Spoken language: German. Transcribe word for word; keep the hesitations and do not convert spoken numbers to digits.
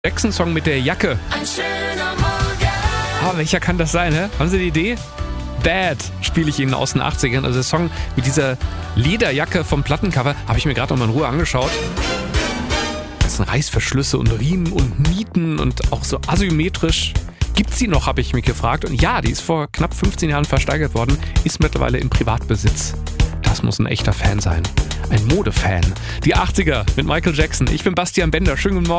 Jackson-Song mit der Jacke. Ein schöner Morgen. Ah, welcher kann das sein, hä? Haben Sie die Idee? Bad spiele ich Ihnen aus den achtzigern. Also der Song mit dieser Lederjacke vom Plattencover habe ich mir gerade noch mal in Ruhe angeschaut. Das sind Reißverschlüsse und Riemen und Nieten und auch so asymmetrisch. Gibt's die noch, habe ich mich gefragt. Und ja, die ist vor knapp fünfzehn Jahren versteigert worden, ist mittlerweile im Privatbesitz. Das muss ein echter Fan sein. Ein Modefan. Die achtziger mit Michael Jackson. Ich bin Bastian Bender. Schönen guten Morgen.